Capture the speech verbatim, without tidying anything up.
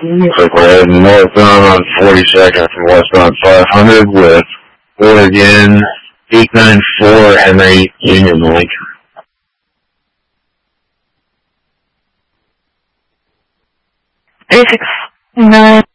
Looks like we're heading northbound on forty-second from westbound five hundred with Oregon eight nine four Henry Union Link. eight six nine